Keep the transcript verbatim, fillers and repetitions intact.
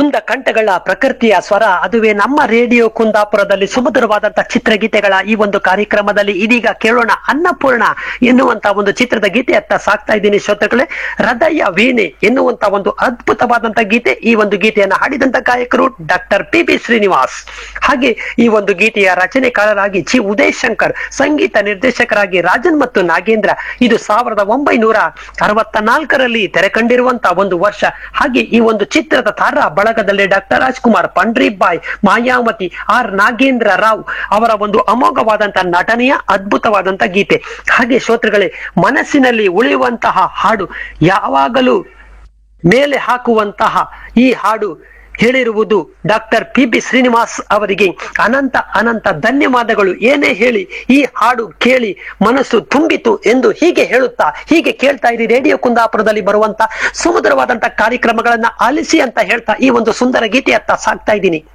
ಕುಂದ ಕಂಠಗಳ ಪ್ರಕೃತಿಯ ಸ್ವರ, ಅದುವೇ ನಮ್ಮ ರೇಡಿಯೋ ಕುಂದಾಪುರದಲ್ಲಿ ಸುಮಧುರವಾದಂತಹ ಚಿತ್ರಗೀತೆಗಳ ಈ ಒಂದು ಕಾರ್ಯಕ್ರಮದಲ್ಲಿ ಇದೀಗ ಕೇಳೋಣ ಅನ್ನಪೂರ್ಣ ಎನ್ನುವಂತ ಒಂದು ಚಿತ್ರದ ಗೀತೆಯತ್ತ ಸಾಕ್ತಾ ಇದ್ದೀನಿ ಶ್ರೋತೃಗಳೇ. ಹೃದಯ ವೀಣೆ ಎನ್ನುವಂತ ಒಂದು ಅದ್ಭುತವಾದಂತಹ ಗೀತೆ. ಈ ಒಂದು ಗೀತೆಯನ್ನು ಹಾಡಿದಂತ ಗಾಯಕರು ಡಾಕ್ಟರ್ ಪಿ ಬಿ ಶ್ರೀನಿವಾಸ್. ಹಾಗೆ ಈ ಒಂದು ಗೀತೆಯ ರಚನೆಕಾರರಾಗಿ ಜಿ ಉದಯ್ ಶಂಕರ್, ಸಂಗೀತ ನಿರ್ದೇಶಕರಾಗಿ ರಾಜನ್ ಮತ್ತು ನಾಗೇಂದ್ರ. ಇದು ಸಾವಿರದ ಒಂಬೈನೂರ ಅರವತ್ತ ನಾಲ್ಕರಲ್ಲಿ ತೆರೆ ಕಂಡಿರುವಂತಹ ಒಂದು ವರ್ಷ. ಹಾಗೆ ಈ ಒಂದು ಚಿತ್ರದ ತಾರಾ ಬಳಗದಲ್ಲಿ ಡಾಕ್ಟರ್ ರಾಜ್ಕುಮಾರ್, ಪಂಡ್ರೀಬಾಯ್, ಮಾಯಾವತಿ, ಆರ್ ನಾಗೇಂದ್ರ ರಾವ್ ಅವರ ಒಂದು ಅಮೋಘವಾದಂತಹ ನಟನೆಯ ಅದ್ಭುತವಾದಂತಹ ಗೀತೆ. ಹಾಗೆ ಶ್ರೋತೃಗಳೇ, ಮನಸ್ಸಿನಲ್ಲಿ ಉಳಿಯುವಂತಹ ಹಾಡು, ಯಾವಾಗಲೂ ಮೇಲೆ ಹಾಕುವಂತಹ ಈ ಹಾಡು ಹೇಳಿರುವುದು ಡಾಕ್ಟರ್ ಪಿ ಬಿ ಶ್ರೀನಿವಾಸ್ ಅವರಿಗೆ ಅನಂತ ಅನಂತ ಧನ್ಯವಾದಗಳು. ಏನೇ ಹೇಳಿ ಈ ಹಾಡು ಕೇಳಿ ಮನಸ್ಸು ತುಂಬಿತು ಎಂದು ಹೀಗೆ ಹೇಳುತ್ತಾ ಹೀಗೆ ಕೇಳ್ತಾ ಇರಿ ರೇಡಿಯೋ ಕುಂದಾಪುರದಲ್ಲಿ ಬರುವಂತ ಸುಮಧುರವಾದಂತಹ ಕಾರ್ಯಕ್ರಮಗಳನ್ನ ಆಲಿಸಿ ಅಂತ ಹೇಳ್ತಾ ಈ ಒಂದು ಸುಂದರ ಗೀತೆಯತ್ತ ಸಾಕ್ತಾ ಇದ್ದೀನಿ.